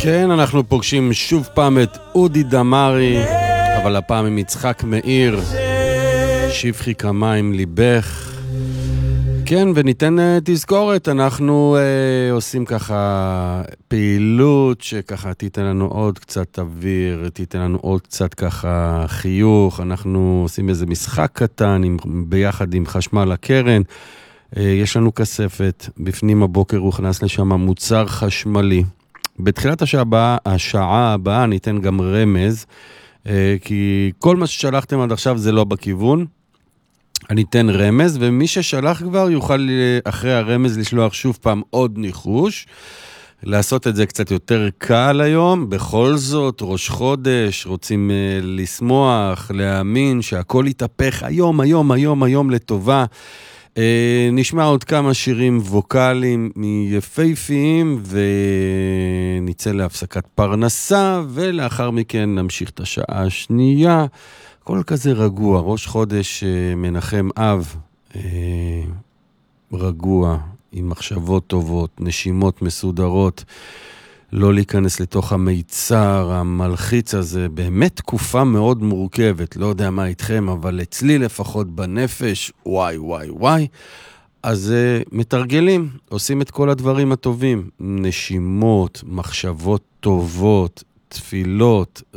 כן, אנחנו פוגשים שוב פעם את אודי דמרי, אבל הפעם עם יצחק מאיר, שפחי כמים ליבך. כן, וניתן תזכורת, אנחנו עושים ככה פעילות שככה תיתן לנו עוד קצת אוויר, תיתן לנו עוד קצת ככה חיוך, אנחנו עושים איזה משחק קטן ביחד עם חשמל הקרן, יש לנו כספת, בפנים הבוקר הוכנס לשם מוצר חשמלי. בתחילת השעה הבאה ניתן גם רמז, כי כל מה ששלחתם עד עכשיו זה לא בכיוון. אני אתן רמז, ומי ששלח כבר יוכל אחרי הרמז לשלוח שוב פעם עוד ניחוש. לעשות את זה קצת יותר קל היום. בכל זאת, ראש חודש, רוצים לשמוח, להאמין שהכל יתהפך היום לטובה. נשמע עוד כמה שירים ווקליים יפהפיים ונצא להפסקת פרנסה, ולאחר מכן נמשיך את השעה השנייה. כל כזה רגוע, ראש חודש מנחם אב, רגוע, עם מחשבות טובות, נשימות מסודרות, לא להיכנס לתוך המיצר, המלחיץ הזה, באמת תקופה מאוד מורכבת, לא יודע מה איתכם, אבל אצלי לפחות בנפש, וואי. אז מתרגלים, עושים את כל הדברים הטובים, נשימות, מחשבות טובות, תפילות,